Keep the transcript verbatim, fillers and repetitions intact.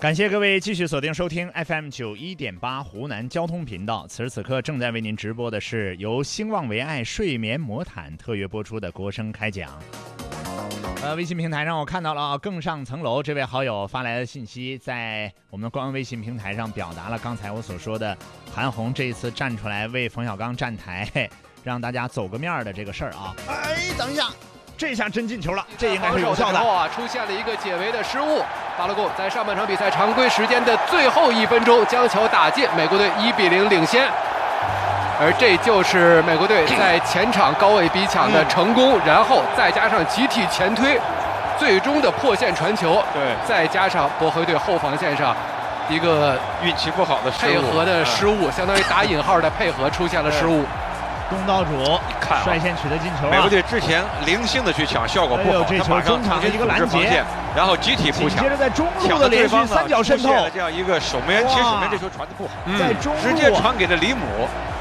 感谢各位继续锁定收听 F M 九一点八湖南交通频道。此时此刻正在为您直播的是由兴旺为爱睡眠魔毯特约播出的国声开讲。呃，微信平台上我看到了啊，更上层楼这位好友发来的信息，在我们官方微信平台上表达了刚才我所说的韩红这一次站出来为冯小刚站台，让大家走个面的这个事儿啊。哎，等一下。这下真进球了，这应该是有效的。 之后啊，出现了一个解围的失误，巴勒贡在上半场比赛常规时间的最后一分钟将球打进，美国队一比零领先。而这就是美国队在前场高位逼抢的成功，嗯、然后再加上集体前推，最终的破线传球。对，再加上波黑队后防线上一个运气不好的配合的失误，嗯、相当于打引号的配合出现了失误。 东道主率先取得进球、啊， 美国队之前零星的去抢，效果不好。 哎、这球中场的一个拦截， 然后集体扑抢， 接着在中路的连续三角渗透， 这样一个守门员，其实守门员这球传的不好， 嗯、在中路直接传给了李姆，